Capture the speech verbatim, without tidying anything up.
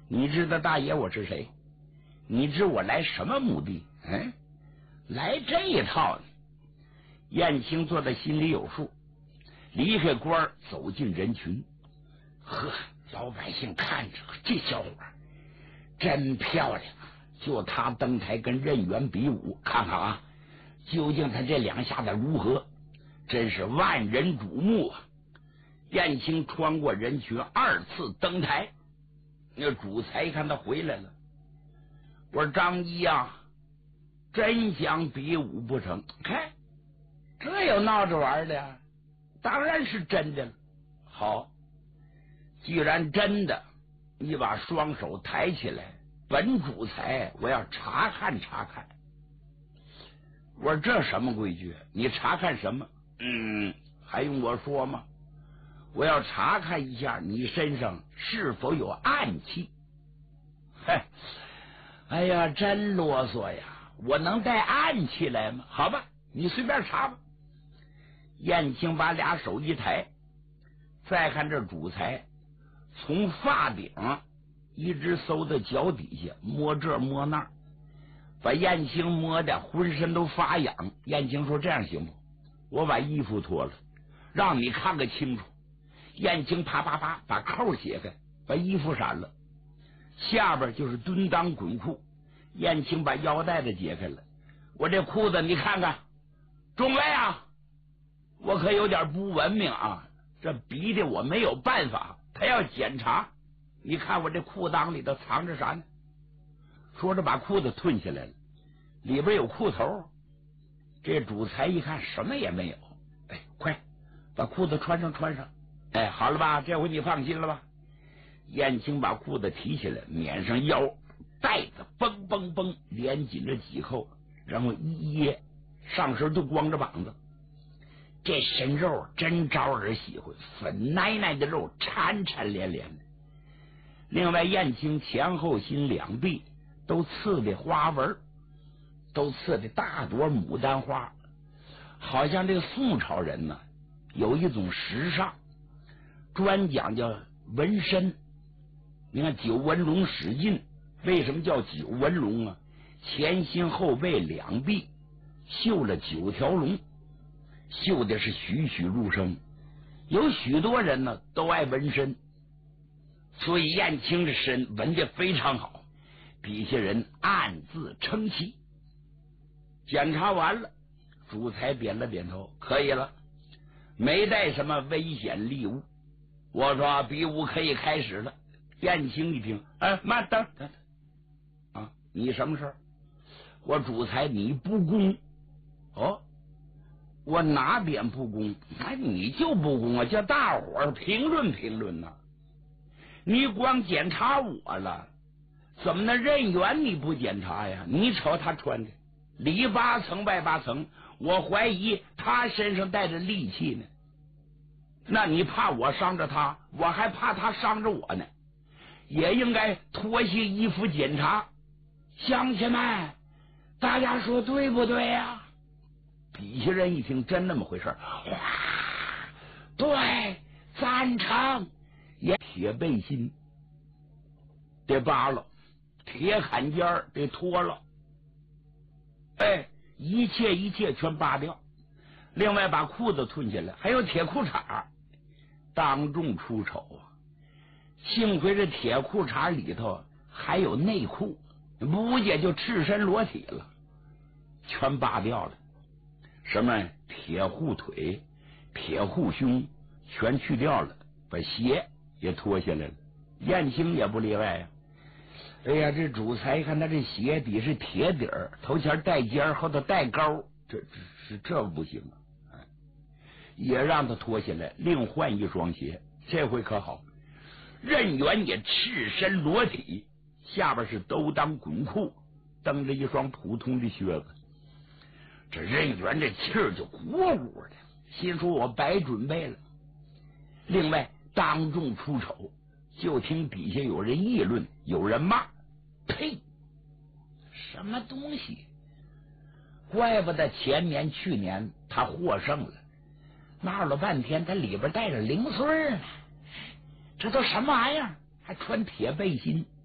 你知道大爷我是谁？你知我来什么目的？嗯，来这一套呢。燕青做的心里有数，离开官儿走进人群。呵，老百姓看着这小伙真漂亮，就他登台跟任元比武，看看啊，究竟他这两下子如何？真是万人瞩目啊！燕青穿过人群，二次登台。那主才一看他回来了，我说张一啊，真想比武不成？看，这有闹着玩的呀？当然是真的了。好，既然真的，你把双手抬起来，本主才我要查看查看。我说这什么规矩？你查看什么？嗯，还用我说吗？我要查看一下你身上是否有暗器。嘿，哎呀，真啰嗦呀！我能带暗器来吗？好吧，你随便查吧。燕青把俩手一抬，再看这主才，从发顶一直搜到脚底下，摸这摸那，把燕青摸的浑身都发痒。燕青说：“这样行不？我把衣服脱了，让你看个清楚。”燕青啪啪啪把扣解开，把衣服闪了，下边就是蹲裆滚裤。燕青把腰带子解开了，我这裤子你看看，众位啊，我可有点不文明啊，这逼的我没有办法，他要检查，你看我这裤裆里头藏着啥呢？说着把裤子褪下来了，里边有裤头。这主才一看什么也没有，哎，快把裤子穿上穿上。哎，好了吧，这回你放心了吧？燕青把裤子提起来，撵上腰，带子嘣嘣嘣连紧着几扣，然后一掖，上身都光着膀子。这身肉真招人喜欢，粉奶奶的肉，缠缠连连的。另外，燕青前后心两臂都刺的花纹，都刺的大朵牡丹花，好像这个宋朝人呢有一种时尚，专讲究纹身。你看九纹龙史进为什么叫九纹龙啊？前心后背两臂绣了九条龙，绣的是栩栩如生。有许多人呢都爱纹身，所以燕青的身纹的非常好，底下人暗自称奇。检查完了，主才点了点头，可以了，没带什么危险利物。我说比武可以开始了。燕青一听，哎，慢等等啊，你什么事儿？我主才你不公。哦，我哪点不公？哎，你就不公啊！叫大伙儿评论评论呐、啊。你光检查我了，怎么那任元你不检查呀？你瞅他穿的里八层外八层，我怀疑他身上带着利器呢。那你怕我伤着他，我还怕他伤着我呢。也应该脱下衣服检查。乡亲们，大家说对不对呀、啊？底下人一听真那么回事，哇，对，赞成。也铁背心得扒了，铁坎肩得脱了，哎，一切一切全扒掉。另外把裤子褪下来，还有铁裤衩，当众出丑啊！幸亏这铁裤衩里头还有内裤，不也就赤身裸体了，全扒掉了。什么铁护腿、铁护胸全去掉了，把鞋也脱下来了。燕青也不例外呀、啊。哎呀，这主才看他这鞋底是铁底儿，头前带尖，后头带钩，这这是这不行啊！也让他脱下来，另换一双鞋。这回可好，任元也赤身裸体，下边是兜裆滚裤，蹬着一双普通的靴子。这任元这气儿就鼓鼓的，心说我白准备了。另外当众出丑，就听底下有人议论，有人骂：呸，什么东西，怪不得前年去年他获胜了，闹了半天他里边带着零碎呢，这都什么玩意儿，还穿铁背心。